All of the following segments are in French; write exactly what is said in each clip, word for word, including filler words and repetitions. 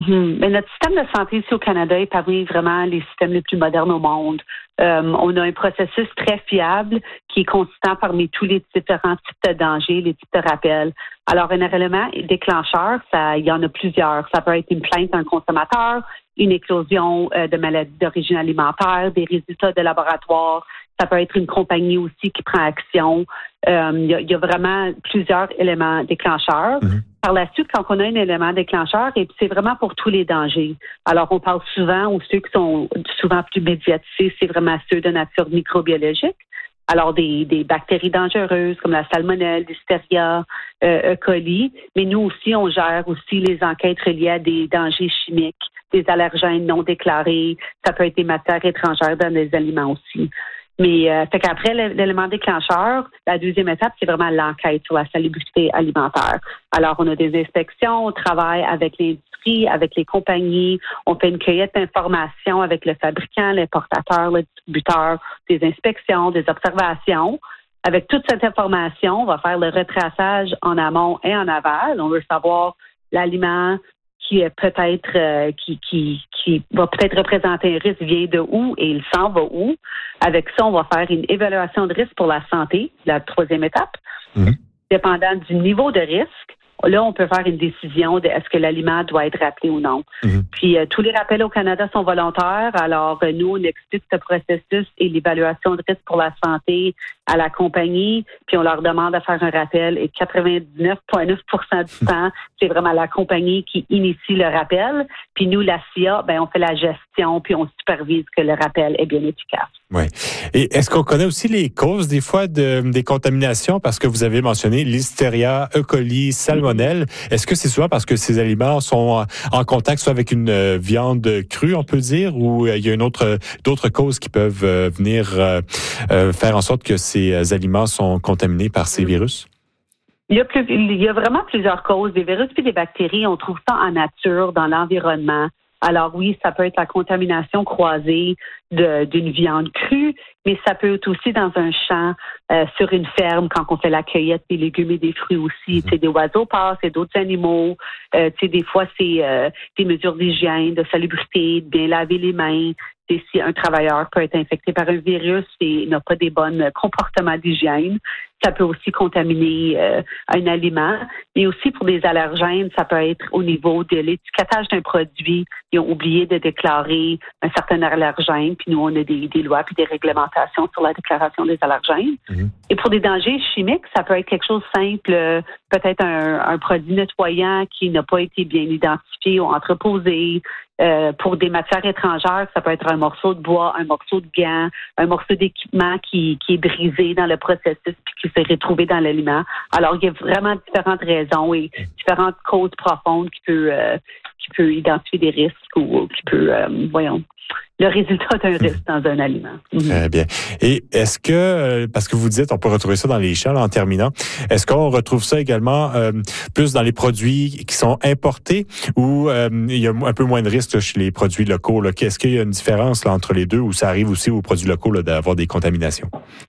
Mm-hmm. Mais notre système de santé ici au Canada est parmi vraiment les systèmes les plus modernes au monde. Euh, on a un processus très fiable qui est consistant parmi tous les différents types de dangers, les types de rappels. Alors, un élément déclencheur, ça, il y en a plusieurs. Ça peut être une plainte d'un consommateur, une éclosion euh, de maladie d'origine alimentaire, des résultats de laboratoire. Ça peut être une compagnie aussi qui prend action. Euh, il, y a, il y a vraiment plusieurs éléments déclencheurs. Mm-hmm. Par la suite, quand on a un élément déclencheur, et c'est vraiment pour tous les dangers. Alors, on parle souvent, ou ceux qui sont souvent plus médiatisés, c'est vraiment ceux de nature microbiologique. Alors, des, des bactéries dangereuses comme la salmonelle, listeria, euh, E. coli. Mais nous aussi, on gère aussi les enquêtes reliées à des dangers chimiques, des allergènes non déclarés. Ça peut être des matières étrangères dans les aliments aussi. Mais euh, fait qu'après l'élément déclencheur, la deuxième étape, c'est vraiment l'enquête sur la salubrité alimentaire. Alors, on a des inspections, on travaille avec l'industrie, avec les compagnies, on fait une cueillette d'informations avec le fabricant, l'importateur, le distributeur, des inspections, des observations. Avec toute cette information, on va faire le retraçage en amont et en aval. On veut savoir l'aliment qui est peut-être euh, qui, qui, qui va peut-être représenter un risque vient de où et il s'en va où. Avec ça, on va faire une évaluation de risque pour la santé, la troisième étape. Mmh. Dépendant du niveau de risque, là, on peut faire une décision de est-ce que l'aliment doit être rappelé ou non. Mmh. Puis, euh, tous les rappels au Canada sont volontaires. Alors, euh, nous, on explique ce processus et l'évaluation de risque pour la santé à la compagnie. Puis, on leur demande de faire un rappel. Et quatre-vingt-dix-neuf virgule neuf pour cent du temps, c'est vraiment la compagnie qui initie le rappel. Puis, nous, la C I A, ben, on fait la gestion puis on supervise que le rappel est bien efficace. Oui. Et est-ce qu'on connaît aussi les causes des fois de, des contaminations? Parce que vous avez mentionné Listeria, E. coli, salmonelle. Est-ce que c'est souvent parce que ces aliments sont en contact soit avec une viande crue, on peut dire, ou il y a une autre, d'autres causes qui peuvent venir euh, faire en sorte que ces aliments sont contaminés par ces virus? Il y a, plus, il y a vraiment plusieurs causes. Des virus et des bactéries, on trouve ça en nature, dans l'environnement. Alors oui, ça peut être la contamination croisée de, d'une viande crue, mais ça peut être aussi dans un champ, euh, sur une ferme, quand on fait la cueillette des légumes et des fruits aussi. Tu sais, des oiseaux passent, et d'autres animaux. Euh, tu sais, des fois, c'est euh, des mesures d'hygiène, de salubrité, de bien laver les mains. Et si un travailleur peut être infecté par un virus et n'a pas des bons comportements d'hygiène, ça peut aussi contaminer euh, un aliment. Mais aussi pour des allergènes, ça peut être au niveau de l'étiquetage d'un produit. Ils ont oublié de déclarer un certain allergène, puis nous, on a des, des lois puis des réglementations sur la déclaration des allergènes. Mm-hmm. Et pour des dangers chimiques, ça peut être quelque chose de simple, peut-être un, un produit nettoyant qui n'a pas été bien identifié ou entreposé. Euh, pour des matières étrangères, ça peut être un morceau de bois, un morceau de gant, un morceau d'équipement qui, qui est brisé dans le processus puis qui s'est retrouvé dans l'aliment. Alors, il y a vraiment différentes raisons et différentes causes profondes qui peuvent euh, qui peut identifier des risques ou qui peut, euh, voyons, le résultat d'un risque dans un aliment. Mm-hmm. Très bien. Et est-ce que, parce que vous dites, on peut retrouver ça dans les champs, là, en terminant, est-ce qu'on retrouve ça également euh, plus dans les produits qui sont importés ou euh, il y a un peu moins de risques là, chez les produits locaux? Là? Est-ce qu'il y a une différence là, entre les deux ou ça arrive aussi aux produits locaux là, d'avoir des contaminations?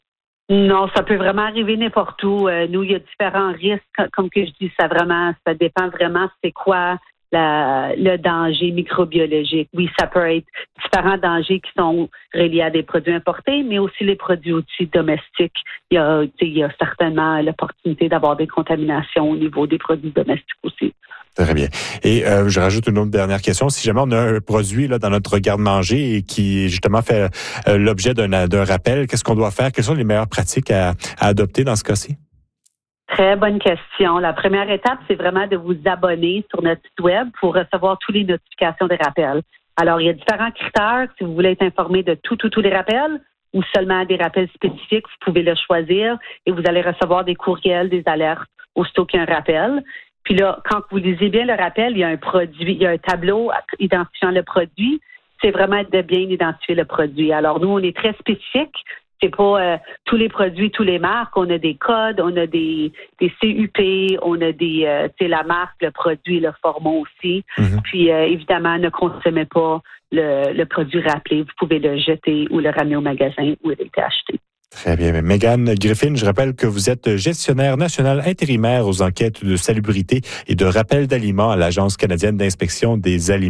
Non, ça peut vraiment arriver n'importe où. Euh, nous, il y a différents risques. Comme que je dis, ça vraiment, ça dépend vraiment c'est quoi La, le danger microbiologique. Oui, ça peut être différents dangers qui sont reliés à des produits importés, mais aussi les produits aussi domestiques. Il y a, il y a certainement l'opportunité d'avoir des contaminations au niveau des produits domestiques aussi. Très bien. Et euh, je rajoute une autre dernière question. Si jamais on a un produit là dans notre garde-manger et qui justement fait euh, l'objet d'un, d'un rappel, qu'est-ce qu'on doit faire? Quelles sont les meilleures pratiques à, à adopter dans ce cas-ci? Très bonne question. La première étape, c'est vraiment de vous abonner sur notre site web pour recevoir toutes les notifications des rappels. Alors, il y a différents critères. Si vous voulez être informé de tout, tout, tous les rappels ou seulement des rappels spécifiques, vous pouvez le choisir et vous allez recevoir des courriels, des alertes aussitôt qu'il y a un rappel. Puis là, quand vous lisez bien le rappel, il y a un produit, il y a un tableau identifiant le produit. C'est vraiment de bien identifier le produit. Alors, nous, on est très spécifique. C'est pas euh, tous les produits, tous les marques. On a des codes, on a des, des C U P, on a des, euh, c'est la marque, le produit, le format aussi. Mm-hmm. Puis euh, évidemment, ne consommez pas le, le produit rappelé. Vous pouvez le jeter ou le ramener au magasin où il a été acheté. Très bien. Mégane Griffin, je rappelle que vous êtes gestionnaire national intérimaire aux enquêtes de salubrité et de rappel d'aliments à l'Agence canadienne d'inspection des aliments.